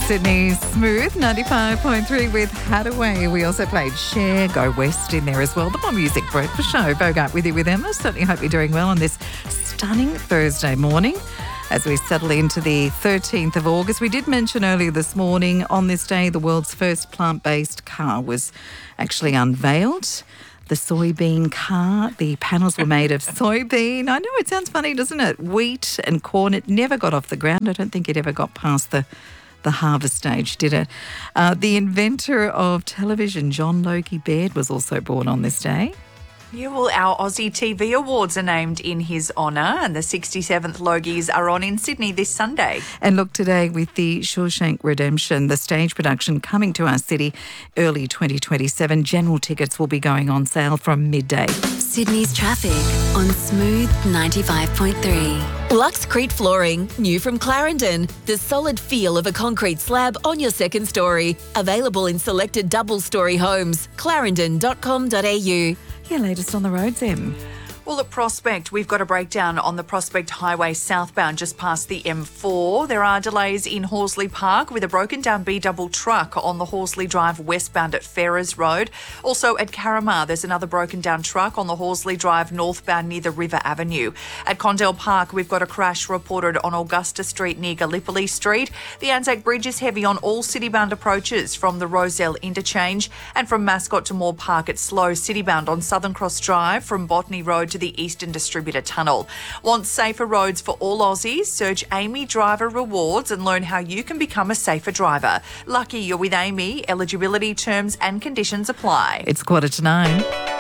Sydney's Smooth 95.3 with Hadaway. We also played Share, Go West in there as well. The More Music Breakfast Show. Bogart with you with Emma. Certainly hope you're doing well on this stunning Thursday morning as we settle into the 13th of August. We did mention earlier this morning, on this day, the world's first plant-based car was actually unveiled. The soybean car, the panels were made of soybean. I know it sounds funny, doesn't it? Wheat and corn. It never got off the ground. I don't think it ever got past the harvest stage, did it? The inventor of television, John Logie Baird, was also born on this day. Yeah, well, our Aussie TV Awards are named in his honour, and the 67th Logies are on in Sydney this Sunday. And look, today with the Shawshank Redemption, the stage production coming to our city early 2027, general tickets will be going on sale from midday. Sydney's traffic on Smooth 95.3. Luxcrete Flooring, new from Clarendon. The solid feel of a concrete slab on your second story. Available in selected double-storey homes. clarendon.com.au. Yeah, latest on the roads, Em. Well, at Prospect, we've got a breakdown on the Prospect Highway southbound just past the M4. There are delays in Horsley Park with a broken down B-double truck on the Horsley Drive westbound at Ferrers Road. Also at Carramar, there's another broken down truck on the Horsley Drive northbound near the River Avenue. At Condell Park, we've got a crash reported on Augusta Street near Gallipoli Street. The Anzac Bridge is heavy on all city-bound approaches from the Rozelle interchange, and from Mascot to Moore Park, it's slow city-bound on Southern Cross Drive from Botany Road to the Eastern Distributor Tunnel. Want safer roads for all Aussies? Search Amy Driver Rewards and learn how you can become a safer driver. Lucky you're with Amy. Eligibility terms and conditions apply. It's 8:45.